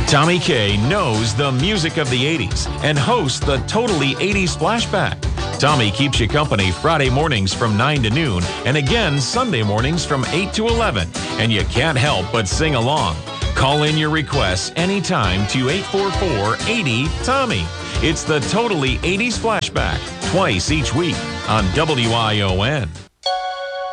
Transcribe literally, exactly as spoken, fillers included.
Tommy K knows the music of the eighties and hosts the Totally eighties Flashback. Tommy keeps you company Friday mornings from nine to noon and again Sunday mornings from eight to eleven. And you can't help but sing along. Call in your requests anytime to eight four four, eight zero, Tommy. It's the Totally eighties Flashback, twice each week on W I O N.